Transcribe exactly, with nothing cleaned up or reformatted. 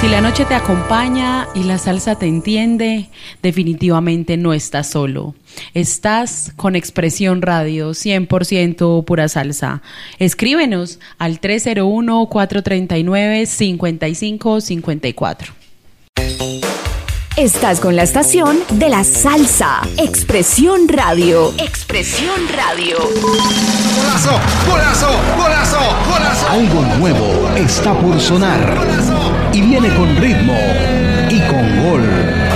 Si la noche te acompaña y la salsa te entiende, definitivamente no estás solo. Estás con Expresión Radio, cien por ciento pura salsa. Escríbenos al tres cero uno, cuatro tres nueve, cinco cinco cinco cuatro. Estás con la estación de la salsa. Expresión Radio. Expresión Radio. ¡Golazo! ¡Golazo! ¡Golazo! ¡Golazo! Algo nuevo está por sonar. ¡Golazo! Y viene con ritmo y con gol.